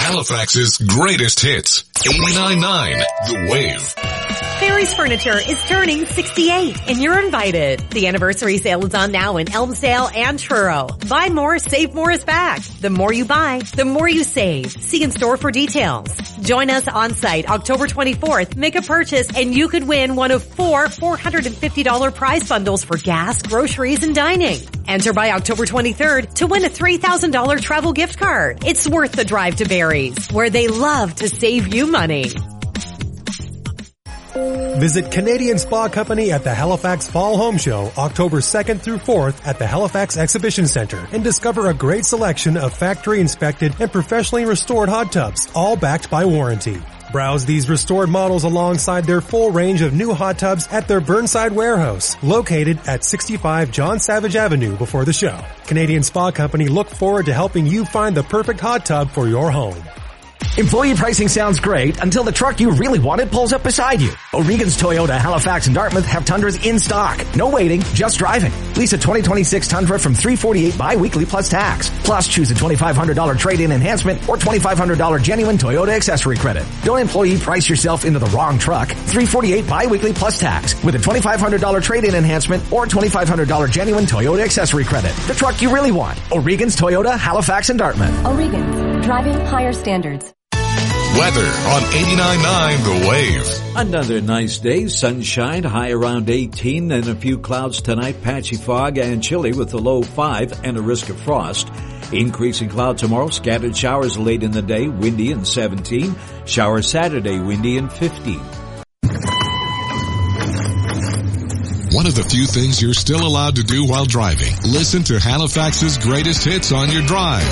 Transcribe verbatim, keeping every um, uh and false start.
Halifax's greatest hits. eighty-nine point nine The Wave. Barry's Furniture is turning sixty-eight and you're invited. The anniversary sale is on now in Elmsdale and Truro. Buy more, save more is back. The more you buy, the more you save. See in store for details. Join us on site October twenty-fourth. Make a purchase and you could win one of four four hundred fifty dollars prize bundles for gas, groceries, and dining. Enter by October twenty-third to win a three thousand dollars travel gift card. It's worth the drive to Barry's, where they love to save you money. Visit Canadian Spa Company at the Halifax Fall Home Show October second through fourth at the Halifax Exhibition Centre and discover a great selection of factory inspected and professionally restored hot tubs, all backed by warranty. Browse these restored models alongside their full range of new hot tubs at their Burnside warehouse, located at sixty-five John Savage Avenue before the show. Canadian Spa Company look forward to helping you find the perfect hot tub for your home. Employee pricing sounds great until the truck you really wanted pulls up beside you. O'Regan's Toyota, Halifax and Dartmouth have Tundras in stock. No waiting, just driving. Lease a twenty twenty-six Tundra from three forty-eight bi-weekly plus tax. Plus choose a twenty-five hundred dollars trade-in enhancement or twenty-five hundred dollars genuine Toyota accessory credit. Don't employee price yourself into the wrong truck. three forty-eight bi-weekly plus tax with a twenty-five hundred dollars trade-in enhancement or twenty-five hundred dollars genuine Toyota accessory credit. The truck you really want. O'Regan's Toyota, Halifax and Dartmouth. O'Regan's, driving higher standards. Weather on eighty-nine point nine The Wave. Another nice day, sunshine, high around eighteen, and a few clouds tonight, patchy fog and chilly with a low five and a risk of frost. Increasing cloud tomorrow, scattered showers late in the day, windy and seventeen. Showers Saturday, windy and fifteen. One of the few things you're still allowed to do while driving. Listen to Halifax's greatest hits on your drive.